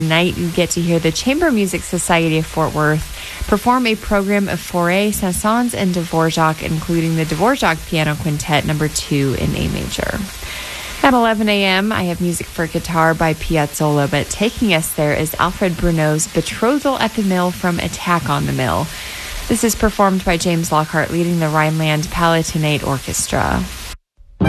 Tonight, you get to hear the Chamber Music Society of Fort Worth perform a program of Fauré, Saint-Saëns, and Dvorak, including the Dvorak Piano Quintet No. 2 in A major. At 11 a.m., I have music for guitar by Piazzolla, but taking us there is Alfred Bruneau's Betrothal at the Mill from Attack on the Mill. This is performed by James Lockhart, leading the Rhineland Palatinate Orchestra.